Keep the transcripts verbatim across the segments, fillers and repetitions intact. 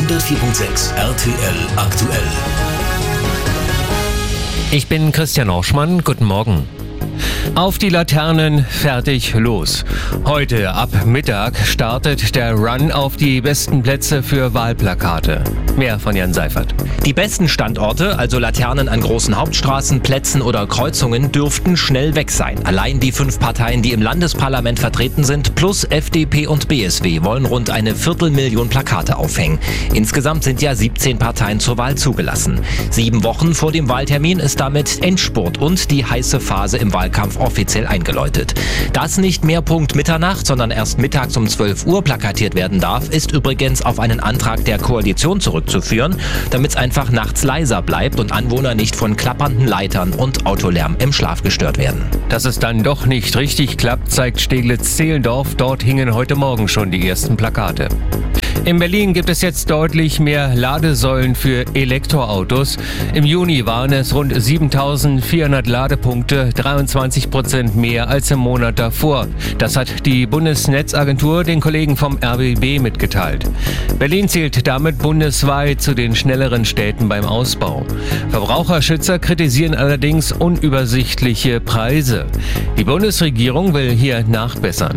hundertvier Komma sechs R T L aktuell. Ich bin Christian Orschmann, guten Morgen. Auf die Laternen, fertig, los. Heute ab Mittag startet der Run auf die besten Plätze für Wahlplakate. Mehr von Jan Seifert. Die besten Standorte, also Laternen an großen Hauptstraßen, Plätzen oder Kreuzungen, dürften schnell weg sein. Allein die fünf Parteien, die im Landesparlament vertreten sind, plus F D P und B S W, wollen rund eine Viertelmillion Plakate aufhängen. Insgesamt sind ja siebzehn Parteien zur Wahl zugelassen. Sieben Wochen vor dem Wahltermin ist damit Endspurt und die heiße Phase im Wahlkampf offiziell eingeläutet. Dass nicht mehr Punkt Mitternacht, sondern erst mittags um zwölf Uhr plakatiert werden darf, ist übrigens auf einen Antrag der Koalition zurückzuführen, damit es einfach nachts leiser bleibt und Anwohner nicht von klappernden Leitern und Autolärm im Schlaf gestört werden. Dass es dann doch nicht richtig klappt, zeigt Steglitz-Zehlendorf. Dort hingen heute Morgen schon die ersten Plakate. In Berlin gibt es jetzt deutlich mehr Ladesäulen für Elektroautos. Im Juni waren es rund siebentausendvierhundert Ladepunkte, dreiundzwanzig Prozent mehr als im Monat davor. Das hat die Bundesnetzagentur den Kollegen vom R B B mitgeteilt. Berlin zählt damit bundesweit zu den schnelleren Städten beim Ausbau. Verbraucherschützer kritisieren allerdings unübersichtliche Preise. Die Bundesregierung will hier nachbessern.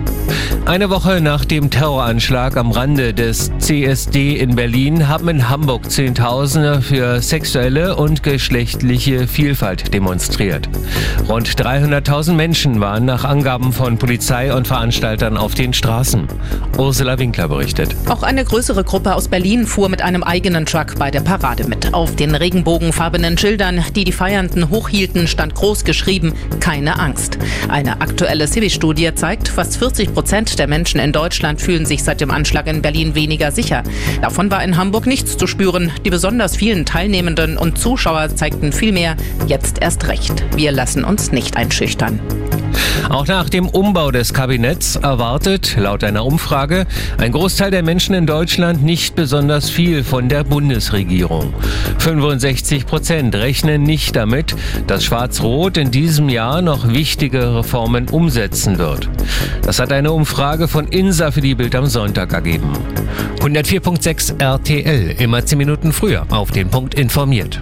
Eine Woche nach dem Terroranschlag am Rande des C S D in Berlin haben in Hamburg Zehntausende für sexuelle und geschlechtliche Vielfalt demonstriert. Rund dreihunderttausend Menschen waren nach Angaben von Polizei und Veranstaltern auf den Straßen. Ursula Winkler berichtet. Auch eine größere Gruppe aus Berlin fuhr mit einem eigenen Truck bei der Parade mit. Auf den regenbogenfarbenen Schildern, die die Feiernden hochhielten, stand groß geschrieben: Keine Angst. Eine aktuelle Civi-Studie zeigt, fast vierzig Prozent der Menschen in Deutschland fühlen sich seit dem Anschlag in Berlin weniger sicher. Davon war in Hamburg nichts zu spüren. Die besonders vielen Teilnehmenden und Zuschauer zeigten vielmehr: Jetzt erst recht. Wir lassen uns nicht einschüchtern. Auch nach dem Umbau des Kabinetts erwartet, laut einer Umfrage, ein Großteil der Menschen in Deutschland nicht besonders viel von der Bundesregierung. fünfundsechzig Prozent rechnen nicht damit, dass Schwarz-Rot in diesem Jahr noch wichtige Reformen umsetzen wird. Das hat eine Umfrage von INSA für die Bild am Sonntag ergeben. hundertvier Komma sechs R T L, immer zehn Minuten früher, auf den Punkt informiert.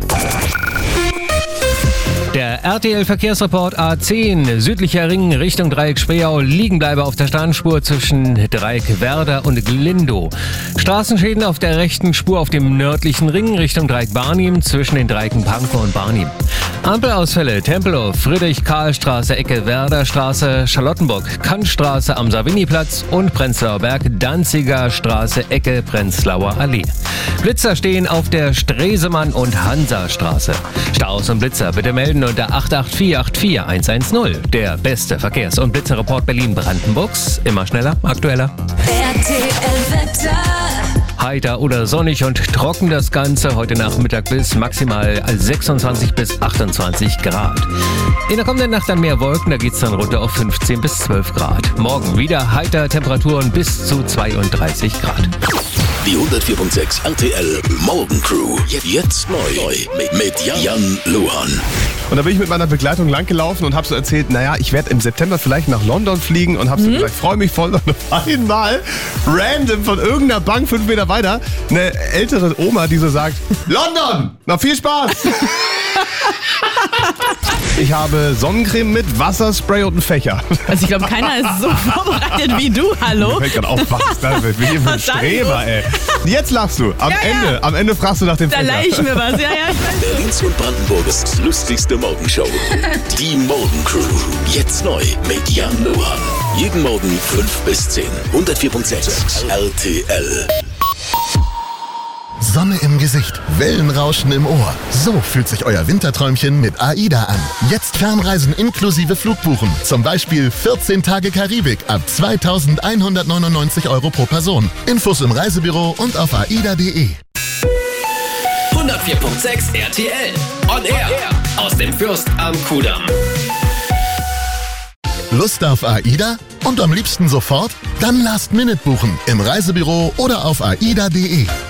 Der R T L-Verkehrsreport A zehn, südlicher Ring Richtung Dreieck Spreeau, Liegenbleibe auf der Standspur zwischen Dreieck Werder und Glindow. Straßenschäden auf der rechten Spur auf dem nördlichen Ring Richtung Dreieck Barnim zwischen den Dreiecken Pankow und Barnim. Ampelausfälle Tempelhof, Friedrich-Karl-Straße, Ecke Werderstraße, Charlottenburg, Kantstraße am Savignyplatz und Prenzlauer Berg, Danziger Straße, Ecke Prenzlauer Allee. Blitzer stehen auf der Stresemann- und Hansastraße. Staus und Blitzer bitte melden unter acht acht vier acht vier eins eins null. Der beste Verkehrs- und Blitzerreport Berlin-Brandenburgs. Immer schneller, aktueller. R T L-Wetter. Heiter oder sonnig und trocken das Ganze. Heute Nachmittag bis maximal sechsundzwanzig bis achtundzwanzig Grad. In der kommenden Nacht dann mehr Wolken, da geht es dann runter auf fünfzehn bis zwölf Grad. Morgen wieder heiter, Temperaturen bis zu zweiunddreißig Grad. Die hundertvier Komma sechs R T L Morgencrew. Jetzt neu mit Jan Luhan. Und da bin ich mit meiner Begleitung langgelaufen und habe so erzählt, naja, ich werde im September vielleicht nach London fliegen und habe so mhm. gesagt, freue mich voll. Und auf einmal, random von irgendeiner Bank fünf Meter weiter, eine ältere Oma, die so sagt, London, na viel Spaß. Ich habe Sonnencreme mit, Wasserspray und einen Fächer. Also ich glaube, keiner ist so vorbereitet wie du, hallo? Ich fällt gerade auf, was das wird. Wie hier für ein Streber, ey. Jetzt lachst du. Am ja, Ende, ja. am Ende fragst du nach dem da Fächer. Da leih ich mir was, ja, ja. Berlins und Brandenburgs lustigste Morgenshow. Die Morgencrew. Jetzt neu mit Jan Luhan. Jeden Morgen fünf bis zehn. hundertvier Komma sechs R T L. Sonne im Gesicht, Wellenrauschen im Ohr. So fühlt sich euer Winterträumchen mit AIDA an. Jetzt Fernreisen inklusive Flugbuchen. Zum Beispiel vierzehn Tage Karibik ab zweitausendeinhundertneunundneunzig Euro pro Person. Infos im Reisebüro und auf aida punkt de. hundertvier Komma sechs R T L. On Air. Aus dem Fürst am Kudamm. Lust auf AIDA? Und am liebsten sofort? Dann Last Minute buchen. Im Reisebüro oder auf aida punkt de.